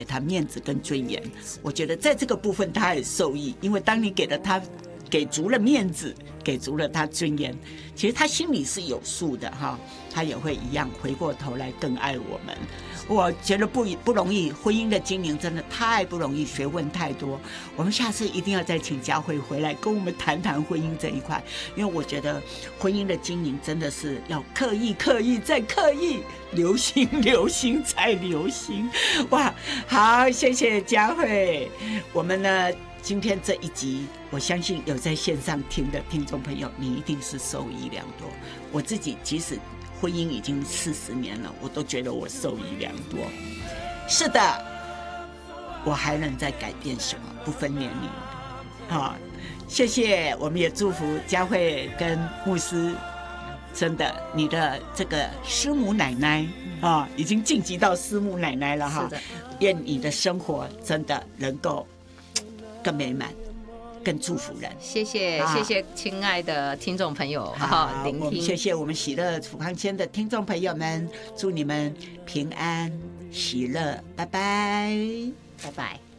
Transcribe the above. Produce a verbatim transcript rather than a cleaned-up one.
给他面子跟尊严。我觉得在这个部分他也受益，因为当你给了他给足了面子，给足了他尊严，其实他心里是有数的哈，他也会一样回过头来更爱我们。我觉得不不容易，婚姻的经营真的太不容易，学问太多。我们下次一定要再请佳慧回来跟我们谈谈婚姻这一块，因为我觉得婚姻的经营真的是要刻意、刻意再刻意，留心、留心再留心。哇，好，谢谢佳慧。我们呢，今天这一集，我相信有在线上听的听众朋友，你一定是受益良多。我自己即使婚姻已经四十年了，我都觉得我受益良多。是的，我还能再改变什么？不分年龄。好，谢谢，我们也祝福佳慧跟牧师，真的，你的这个师母奶奶啊，已经晋级到师母奶奶了哈。是的，愿你的生活真的能够更美满。更祝福人。 谢谢、啊、谢谢亲爱的听众朋友好聆听， 谢谢我们喜乐处方签的听众朋友们，祝你们平安喜乐，拜拜拜拜。